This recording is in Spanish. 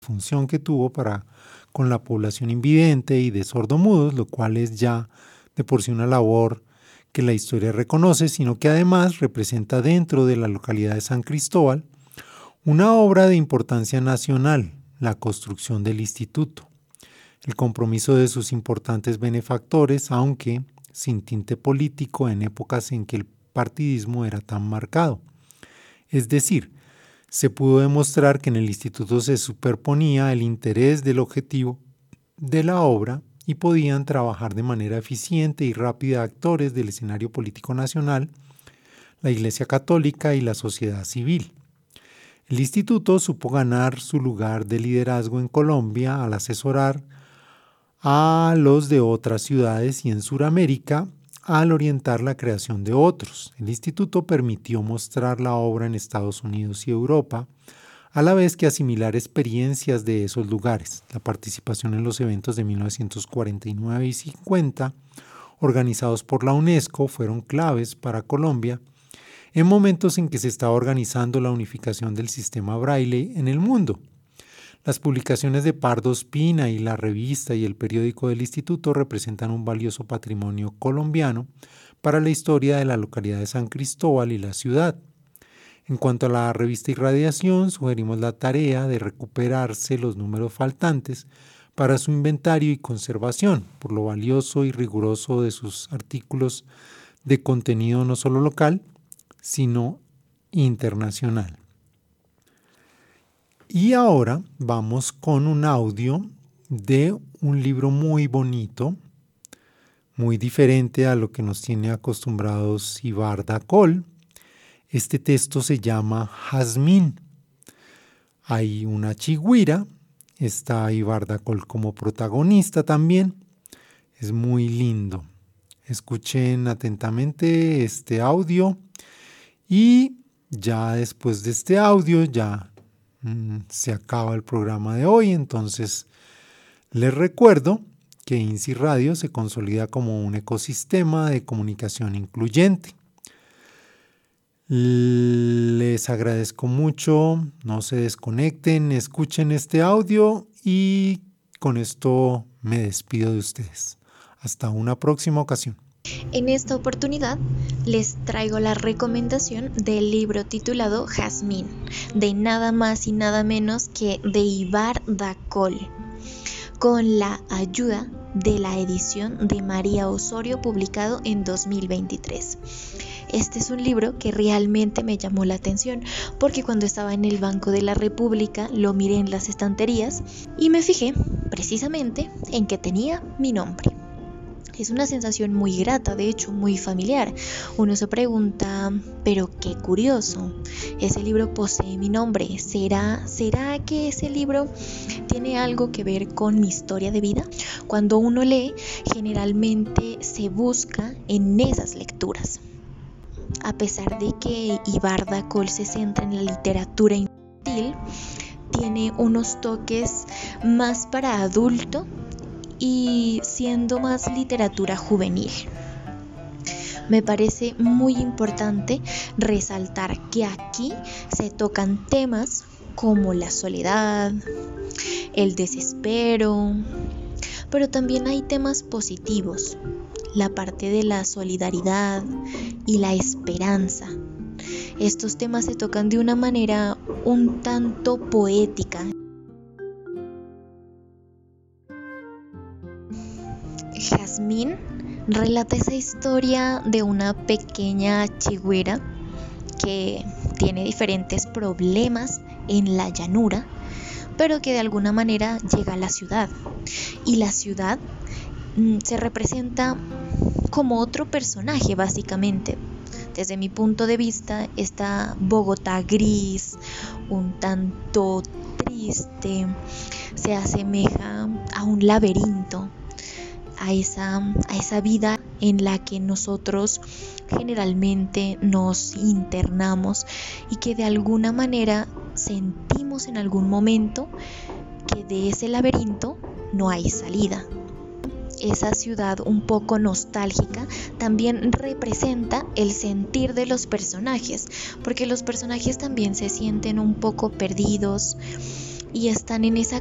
función que tuvo para con la población invidente y de sordomudos, lo cual es ya de por sí una labor que la historia reconoce, sino que además representa dentro de la localidad de San Cristóbal una obra de importancia nacional, la construcción del instituto, el compromiso de sus importantes benefactores, aunque sin tinte político en épocas en que el partidismo era tan marcado. Es decir, se pudo demostrar que en el instituto se superponía el interés del objetivo de la obra y podían trabajar de manera eficiente y rápida actores del escenario político nacional, la Iglesia Católica y la sociedad civil. El instituto supo ganar su lugar de liderazgo en Colombia al asesorar a los de otras ciudades y en Sudamérica al orientar la creación de otros. El instituto permitió mostrar la obra en Estados Unidos y Europa, a la vez que asimilar experiencias de esos lugares. La participación en los eventos de 1949 y 50, organizados por la UNESCO, fueron claves para Colombia en momentos en que se estaba organizando la unificación del sistema braille en el mundo. Las publicaciones de Pardo Ospina y la revista y el periódico del instituto representan un valioso patrimonio colombiano para la historia de la localidad de San Cristóbal y la ciudad. En cuanto a la revista Irradiación, sugerimos la tarea de recuperarse los números faltantes para su inventario y conservación, por lo valioso y riguroso de sus artículos de contenido no solo local, sino internacional. Y ahora vamos con un audio de un libro muy bonito, muy diferente a lo que nos tiene acostumbrados Ibar Dacol. Este texto se llama Jazmín. Hay una chigüira, está Ibar Dacol como protagonista también. Es muy lindo. Escuchen atentamente este audio y ya después de este audio ya se acaba el programa de hoy. Entonces les recuerdo que INSI Radio se consolida como un ecosistema de comunicación incluyente. Les agradezco mucho, no se desconecten, escuchen este audio y con esto me despido de ustedes. Hasta una próxima ocasión. En esta oportunidad les traigo la recomendación del libro titulado Jazmín, de nada más y nada menos que de Ibar Dacol, con la ayuda de la edición de María Osorio, publicado en 2023. Este es un libro que realmente me llamó la atención porque cuando estaba en el Banco de la República lo miré en las estanterías y me fijé precisamente en que tenía mi nombre. Es una sensación muy grata, de hecho muy familiar. Uno se pregunta, pero qué curioso, ese libro posee mi nombre. ¿Será que ese libro tiene algo que ver con mi historia de vida? Cuando uno lee, generalmente se busca en esas lecturas. A pesar de que Ibar Dacol se centra en la literatura infantil, tiene unos toques más para adulto y siendo más literatura juvenil. Me parece muy importante resaltar que aquí se tocan temas como la soledad, el desespero, pero también hay temas positivos, la parte de la solidaridad y la esperanza. Estos temas se tocan de una manera un tanto poética. Jazmín relata esa historia de una pequeña chigüira que tiene diferentes problemas en la llanura, pero que de alguna manera llega a la ciudad. Y la ciudad se representa como otro personaje, básicamente. Desde mi punto de vista, esta Bogotá gris, un tanto triste, se asemeja a un laberinto, a esa vida en la que nosotros generalmente nos internamos y que de alguna manera sentimos en algún momento que de ese laberinto no hay salida. Esa ciudad un poco nostálgica también representa el sentir de los personajes, porque los personajes también se sienten un poco perdidos, y están en esa